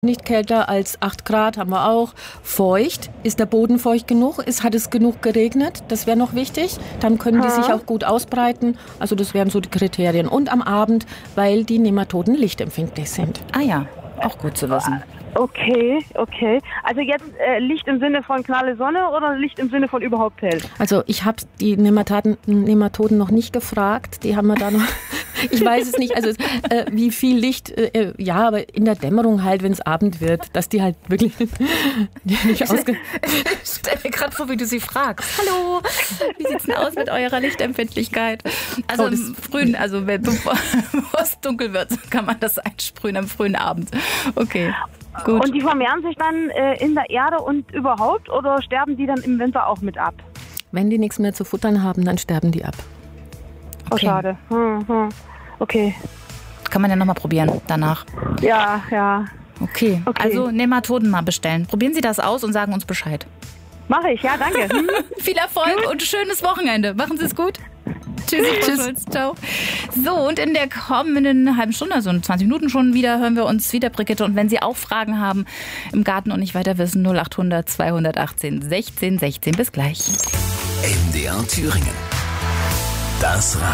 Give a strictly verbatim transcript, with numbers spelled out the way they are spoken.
Nicht kälter als acht Grad haben wir auch. Feucht. Ist der Boden feucht genug? Ist, hat es genug geregnet? Das wäre noch wichtig. Dann können die Ja. sich auch gut ausbreiten. Also das wären so die Kriterien. Und am Abend, weil die Nematoden lichtempfindlich sind. Ah ja, auch gut zu wissen. Okay, okay. Also jetzt äh, Licht im Sinne von knalle Sonne oder Licht im Sinne von überhaupt hell? Also ich habe die Nematoden, Nematoden noch nicht gefragt. Die haben wir da noch... Ich weiß es nicht, also äh, wie viel Licht, äh, ja, aber in der Dämmerung halt, wenn es Abend wird, dass die halt wirklich nicht ausge... Ich stelle mir gerade vor, wie du sie fragst. Hallo, wie sieht's denn aus mit eurer Lichtempfindlichkeit? Also Oh, im das- frühen, also wenn- bevor bevor es dunkel wird, kann man das einsprühen am frühen Abend. Okay, gut. Und die vermehren sich dann äh, in der Erde und überhaupt oder sterben die dann im Winter auch mit ab? Wenn die nichts mehr zu futtern haben, dann sterben die ab. Oh, Okay. schade. Hm, hm. Okay. Kann man ja nochmal probieren danach. Ja, ja. Okay. Okay. Also Nematoden mal bestellen. Probieren Sie das aus und sagen uns Bescheid. Mache ich, ja, danke. Hm. Viel Erfolg und schönes Wochenende. Machen Sie es gut. Tschüss, Frau Schulz. Ciao. So, und in der kommenden halben Stunde, also in zwanzig Minuten schon wieder, hören wir uns wieder, Brigitte. Und wenn Sie auch Fragen haben im Garten und nicht weiter wissen, null acht hundert zweihundertachtzehn sechzehn sechzehn. Bis gleich. M D R Thüringen. Das